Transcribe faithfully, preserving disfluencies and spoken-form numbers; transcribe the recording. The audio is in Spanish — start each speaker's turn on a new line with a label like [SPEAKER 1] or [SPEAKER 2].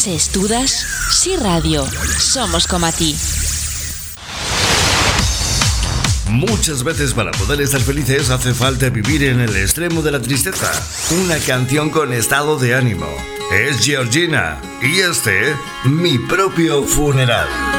[SPEAKER 1] Ses dudas? Sí Radio. Somos como a ti.
[SPEAKER 2] Muchas veces para poder estar felices hace falta vivir en el extremo de la tristeza. Una canción con estado de ánimo. Es Georgina y este, Mi propio funeral.